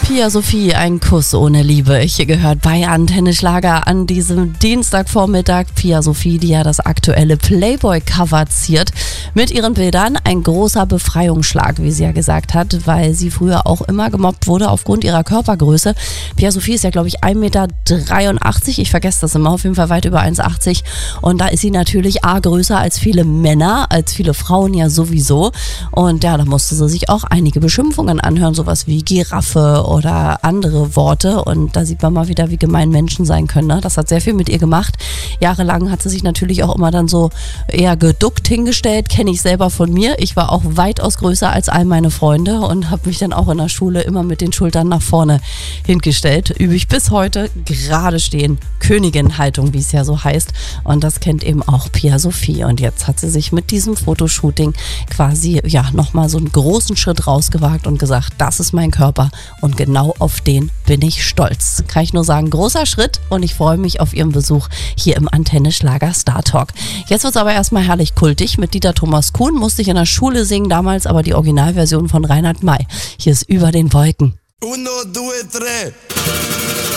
Pia Sophie, ein Kuss ohne Liebe. Hier gehört bei Antenne Schlager an diesem Dienstagvormittag Pia Sophie, die ja das aktuelle Playboy-Cover ziert. Mit ihren Bildern ein großer Befreiungsschlag, wie sie ja gesagt hat, weil sie früher auch immer gemobbt wurde aufgrund ihrer Körpergröße. Pia Sophie ist ja, glaube ich, 1,83 Meter. Ich vergesse das immer, auf jeden Fall weit über 1,80. Und da ist sie natürlich größer als viele Männer, als viele Frauen ja sowieso. Und ja, da musste sie sich auch einige Beschimpfungen anhören, sowas wie Giraffe oder andere Worte. Und da sieht man mal wieder, wie gemein Menschen sein können. Ne? Das hat sehr viel mit ihr gemacht. Jahrelang hat sie sich natürlich auch immer dann so eher geduckt hingestellt, kenne ich selber von mir. Ich war auch weitaus größer als all meine Freunde und habe mich dann auch in der Schule immer mit den Schultern nach vorne hingestellt. Übe ich bis heute gerade stehen. Königin-Haltung, wie es ja so heißt. Und das kennt eben auch Pia Sophie. Und jetzt hat sie sich mit diesem Fotoshooting quasi nochmal so einen großen Schritt rausgewagt und gesagt, das ist mein Körper und genau auf den bin ich stolz. Kann ich nur sagen, großer Schritt und ich freue mich auf ihren Besuch hier im Antenne Schlager Star Talk. Jetzt wird es aber erstmal herrlich kultig. Mit Dieter Thomas Kuhn musste ich in der Schule singen, damals aber die Originalversion von Reinhard May. Hier ist Über den Wolken. 1, 2, 3.